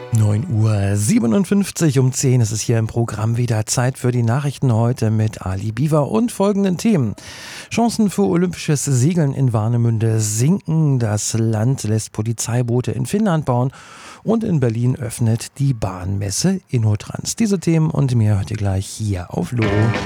9:57 um 10 ist es hier im Programm wieder Zeit für die Nachrichten heute mit Ali Biver und folgenden Themen. Chancen für olympisches Segeln in Warnemünde sinken, das Land lässt Polizeiboote in Finnland bauen und in Berlin öffnet die Bahnmesse Innotrans. Diese Themen und mehr hört ihr gleich hier auf Loro.